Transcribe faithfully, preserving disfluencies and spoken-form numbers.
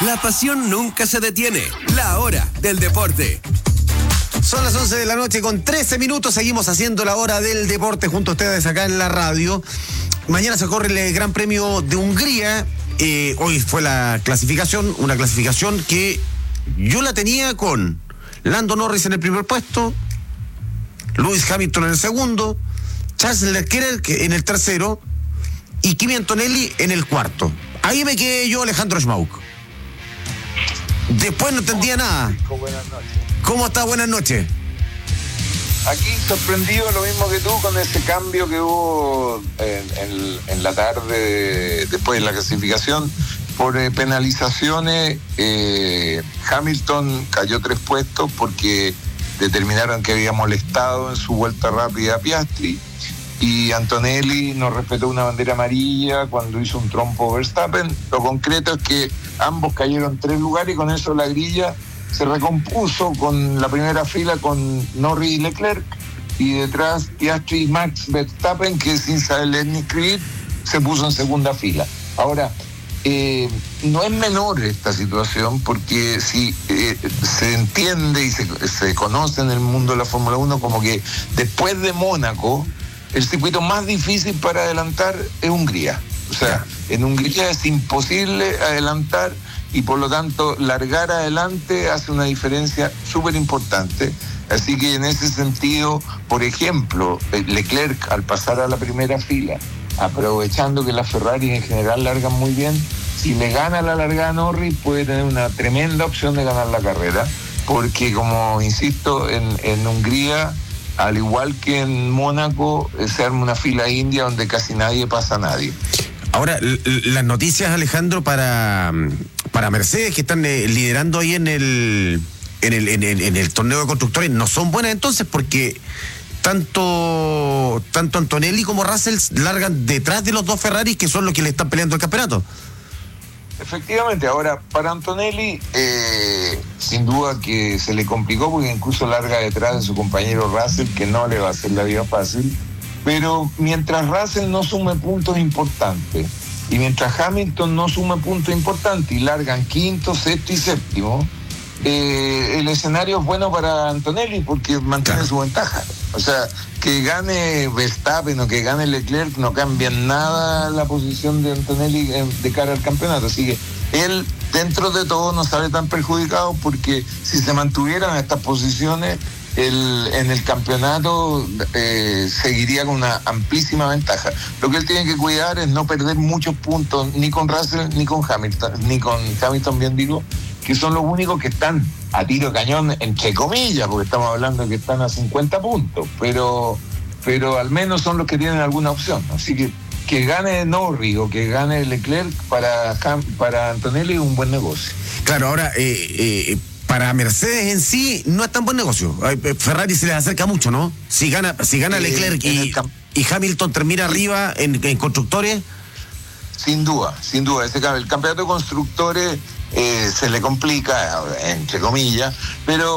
La pasión nunca se detiene. La hora del deporte. Son las once de la noche con trece minutos. Seguimos haciendo la hora del deporte junto a ustedes acá en la radio. Mañana se corre el Gran Premio de Hungría. Eh, hoy fue la clasificación, una clasificación que yo la tenía con Lando Norris en el primer puesto, Lewis Hamilton en el segundo, Charles Leclerc en el tercero y Kimi Antonelli en el cuarto. Ahí me quedé yo, Alejandro Schmauk. Después no entendía nada. Buenas noches. ¿Cómo está? Buenas noches. Aquí sorprendido, lo mismo que tú, con ese cambio que hubo en, en, en la tarde después de la clasificación por eh, penalizaciones. eh, Hamilton cayó tres puestos porque determinaron que había molestado en su vuelta rápida a Piastri, y Antonelli no respetó una bandera amarilla cuando hizo un trompo Verstappen. Lo concreto es que ambos cayeron tres lugares y con eso la grilla se recompuso con la primera fila con Norris y Leclerc, y detrás Piastri y Max Verstappen, que sin saber ni escribir se puso en segunda fila. Ahora, eh, no es menor esta situación, porque si eh, se entiende y se, se conoce en el mundo de la Fórmula uno como que después de Mónaco, el circuito más difícil para adelantar es Hungría. O sea, en Hungría es imposible adelantar, y por lo tanto largar adelante hace una diferencia súper importante. Así que en ese sentido, por ejemplo, Leclerc al pasar a la primera fila, aprovechando que las Ferrari en general largan muy bien, si le gana la largada a Norris puede tener una tremenda opción de ganar la carrera, porque como insisto, en, en Hungría, al igual que en Mónaco, se arma una fila india donde casi nadie pasa a nadie. Ahora, l- las noticias, Alejandro, para, para Mercedes, que están eh, liderando ahí en el, en, el, en, el, en el torneo de constructores, no son buenas entonces, porque tanto, tanto Antonelli como Russell largan detrás de los dos Ferraris, que son los que le están peleando el campeonato. Efectivamente, ahora para Antonelli, eh, sin duda que se le complicó, porque incluso larga detrás de su compañero Russell, que no le va a hacer la vida fácil. Pero mientras Russell no sume puntos importantes y mientras Hamilton no sume puntos importantes y largan quinto, sexto y séptimo, eh, el escenario es bueno para Antonelli porque mantiene claro. su ventaja. O sea, que gane Verstappen o que gane Leclerc no cambia en nada la posición de Antonelli de cara al campeonato. Así que él, dentro de todo, no sale tan perjudicado, porque si se mantuvieran estas posiciones, El, en el campeonato eh, seguiría con una amplísima ventaja. Lo que él tiene que cuidar es no perder muchos puntos, ni con Russell ni con Hamilton, ni con Hamilton, bien digo, que son los únicos que están a tiro de cañón, entre comillas, porque estamos hablando de que están a cincuenta puntos, pero, pero al menos son los que tienen alguna opción. Así que que gane Norris o que gane Leclerc para, para Antonelli es un buen negocio. Claro, ahora... Eh, eh... para Mercedes en sí no es tan buen negocio. Ferrari se les acerca mucho, ¿no? Si gana, si gana Leclerc y, y Hamilton termina arriba en, en constructores. Sin duda, sin duda. Ese, el campeonato de constructores eh, se le complica, entre comillas, pero